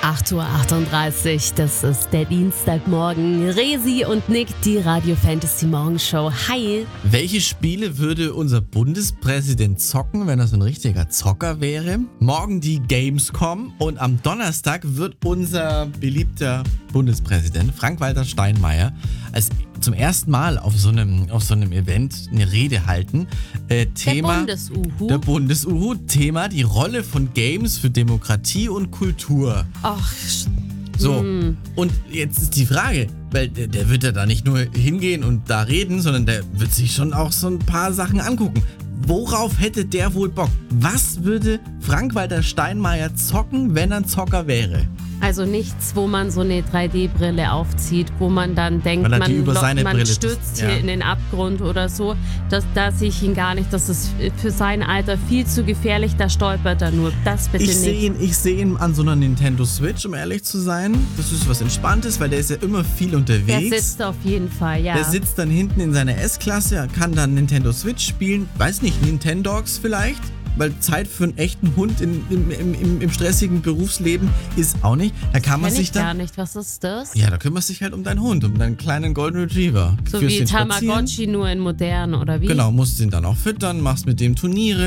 8:38 Uhr, das ist der Dienstagmorgen. Resi und Nick, die Radio Fantasy Morgenshow. Hi! Welche Spiele würde unser Bundespräsident zocken, wenn er so ein richtiger Zocker wäre? Morgen die Gamescom und am Donnerstag wird unser beliebter Bundespräsident Frank-Walter Steinmeier zum ersten Mal auf so einem Event eine Rede halten. Thema der Bundes-Uhu. Thema die Rolle von Games für Demokratie und Kultur. Ach, So, und jetzt ist die Frage, weil der wird ja da nicht nur hingehen und da reden, sondern der wird sich schon auch so ein paar Sachen angucken. Worauf hätte der wohl Bock? Was würde Frank-Walter Steinmeier zocken, wenn er ein Zocker wäre? also nichts, wo man so eine 3D-Brille aufzieht, wo man dann denkt, Weil er die man, über seine man Brille stürzt ja. hier in den Abgrund oder so. Da sehe ich ihn gar nicht. Das ist für sein Alter viel zu gefährlich. Da stolpert er nur. Das bitte nicht. Ich sehe ihn an so einer Nintendo Switch, um ehrlich zu sein. Das ist was Entspanntes, weil der ist ja immer viel unterwegs. Der sitzt auf jeden Fall, ja. Der sitzt dann hinten in seiner S-Klasse, kann dann Nintendo Switch spielen. Weiß nicht, Nintendogs vielleicht? Weil Zeit für einen echten Hund im stressigen Berufsleben ist auch nicht. Da kann man Kenn sich ich dann. gar nicht. Was ist das? Ja, da kümmerst du dich halt um deinen Hund, um deinen kleinen Golden Retriever. So Führst wie den spazieren. Tamagotchi, nur in modern, oder wie? Genau, musst ihn dann auch füttern, machst mit dem Turniere.